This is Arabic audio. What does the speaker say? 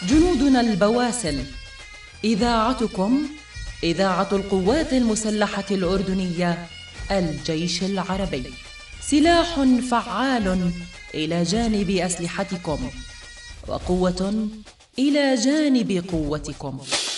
جنودنا البواسل، إذاعتكم إذاعة القوات المسلحة الأردنية، الجيش العربي، سلاح فعال إلى جانب أسلحتكم، وقوة إلى جانب قوتكم.